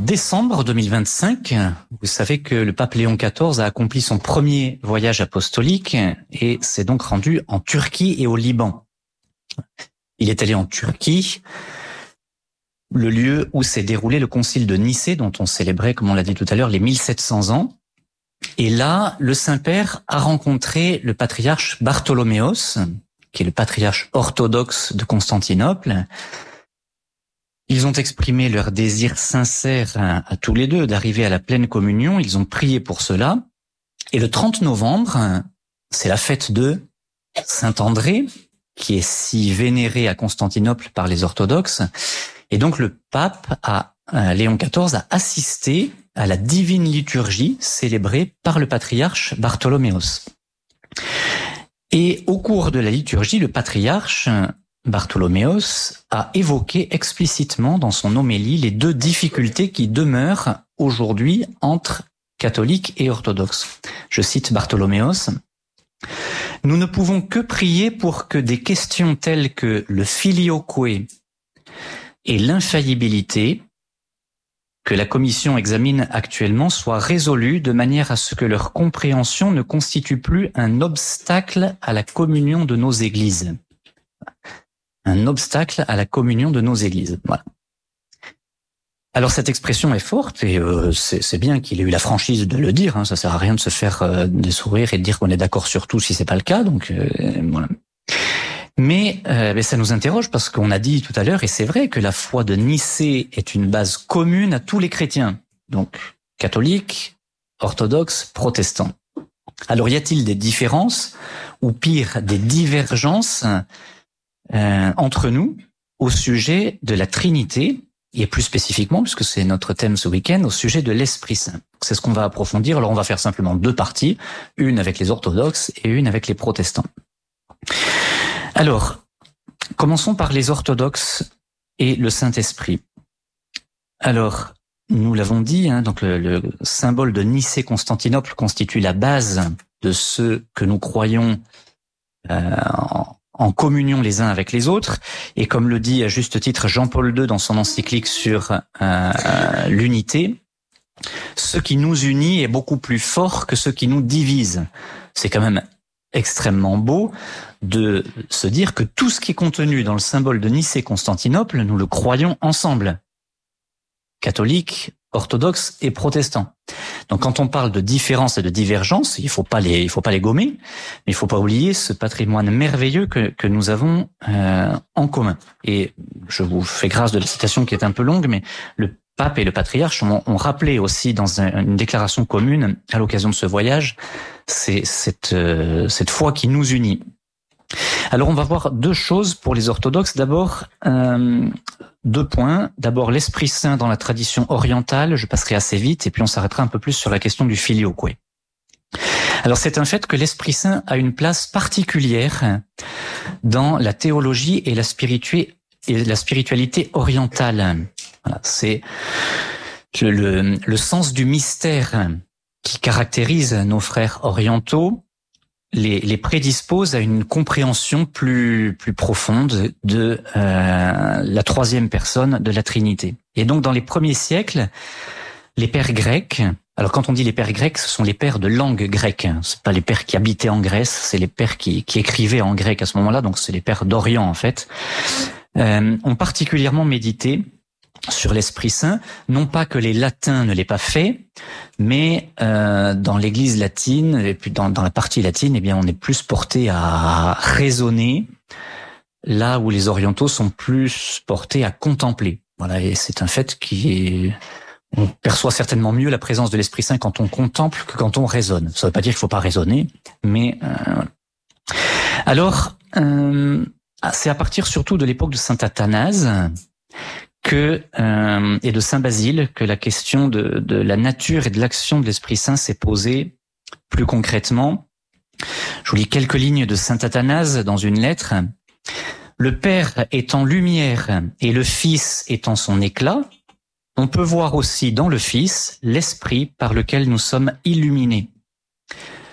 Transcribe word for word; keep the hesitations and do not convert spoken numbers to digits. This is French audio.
décembre deux mille vingt-cinq, vous savez que le pape Léon quatorze a accompli son premier voyage apostolique et s'est donc rendu en Turquie et au Liban. Il est allé en Turquie, le lieu où s'est déroulé le concile de Nicée, dont on célébrait, comme on l'a dit tout à l'heure, les mille sept cents ans. Et là, le Saint-Père a rencontré le patriarche Bartholoméos, qui est le patriarche orthodoxe de Constantinople. Ils ont exprimé leur désir sincère à, à tous les deux d'arriver à la pleine communion. Ils ont prié pour cela. Et le trente novembre, c'est la fête de Saint-André, qui est si vénéré à Constantinople par les orthodoxes. Et donc le pape, a, Léon quatorze, a assisté à la divine liturgie célébrée par le patriarche Bartholoméos. Et au cours de la liturgie, le patriarche Bartholoméos a évoqué explicitement dans son homélie les deux difficultés qui demeurent aujourd'hui entre catholiques et orthodoxes. Je cite Bartholoméos. « Nous ne pouvons que prier pour que des questions telles que le filioque et l'infaillibilité que la Commission examine actuellement soient résolues de manière à ce que leur compréhension ne constitue plus un obstacle à la communion de nos églises. » Un obstacle à la communion de nos églises. Voilà. Alors cette expression est forte et euh, c'est, c'est bien qu'il ait eu la franchise de le dire. Hein, ça sert à rien de se faire euh, des sourires et de dire qu'on est d'accord sur tout si c'est pas le cas. Donc euh, voilà. Mais, euh, mais ça nous interroge parce qu'on a dit tout à l'heure, et c'est vrai, que la foi de Nicée est une base commune à tous les chrétiens, donc catholiques, orthodoxes, protestants. Alors y a-t-il des différences, ou pire, des divergences euh, entre nous au sujet de la Trinité, et plus spécifiquement, puisque c'est notre thème ce week-end, au sujet de l'Esprit Saint. C'est ce qu'on va approfondir. Alors on va faire simplement deux parties, une avec les orthodoxes et une avec les protestants. Alors, commençons par les orthodoxes et le Saint-Esprit. Alors, nous l'avons dit, hein, donc le, le symbole de Nicée-Constantinople constitue la base de ce que nous croyons euh, en, en communion les uns avec les autres. Et comme le dit à juste titre Jean-Paul deux dans son encyclique sur euh, l'unité, ce qui nous unit est beaucoup plus fort que ce qui nous divise. C'est quand même extrêmement beau de se dire que tout ce qui est contenu dans le symbole de Nicée-Constantinople, nous le croyons ensemble. Catholiques, orthodoxes et protestants. Donc quand on parle de différence et de divergence, il faut pas les, il faut pas les gommer, mais il faut pas oublier ce patrimoine merveilleux que, que nous avons euh, en commun. Et je vous fais grâce de la citation qui est un peu longue, mais le pape et le patriarche ont, ont rappelé aussi dans un, une déclaration commune à l'occasion de ce voyage, c'est cette, euh, cette foi qui nous unit. Alors on va voir deux choses pour les orthodoxes. D'abord, euh, deux points. D'abord, l'Esprit Saint dans la tradition orientale, je passerai assez vite, et puis on s'arrêtera un peu plus sur la question du filioque. Alors c'est un fait que l'Esprit Saint a une place particulière dans la théologie et la, spiritu- et la spiritualité orientale. Voilà, c'est le, le, le sens du mystère qui caractérise nos frères orientaux, les, les prédispose à une compréhension plus, plus profonde de euh, la troisième personne de la Trinité. Et donc dans les premiers siècles, les pères grecs, alors quand on dit les pères grecs, ce sont les pères de langue grecque, c'est pas les pères qui habitaient en Grèce, c'est les pères qui, qui écrivaient en grec à ce moment-là, donc c'est les pères d'Orient en fait, euh, ont particulièrement médité sur l'Esprit Saint, non pas que les latins ne l'aient pas fait, mais euh, dans l'Église latine et puis dans, dans la partie latine, eh bien, on est plus porté à raisonner, là où les orientaux sont plus portés à contempler. Voilà, et c'est un fait qui est, on perçoit certainement mieux la présence de l'Esprit Saint quand on contemple que quand on raisonne. Ça ne veut pas dire qu'il ne faut pas raisonner, mais euh, alors euh, c'est à partir surtout de l'époque de saint Athanase que euh, et de saint Basile que la question de, de la nature et de l'action de l'Esprit Saint s'est posée plus concrètement. Je vous lis quelques lignes de saint Athanase dans une lettre. Le Père étant lumière et le Fils étant son éclat, on peut voir aussi dans le Fils l'Esprit par lequel nous sommes illuminés.